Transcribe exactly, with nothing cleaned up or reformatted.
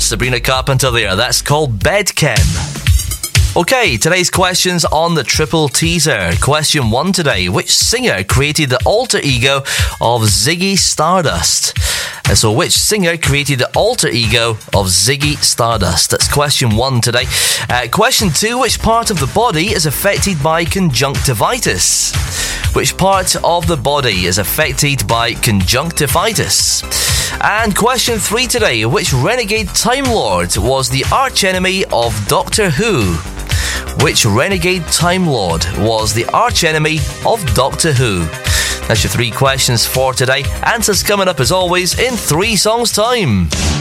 Sabrina Carpenter there. That's called Bedchem. Okay, today's questions on the Triple Teaser. Question one today. Which singer created the alter ego of Ziggy Stardust? And so which singer created the alter ego of Ziggy Stardust? That's question one today. Uh, question two. Which part of the body is affected by conjunctivitis? Which part of the body is affected by conjunctivitis? And question three today. Which renegade Time Lord was the archenemy of Doctor Who? Which renegade Time Lord was the archenemy of Doctor Who? That's your three questions for today. Answers coming up as always in three songs' time.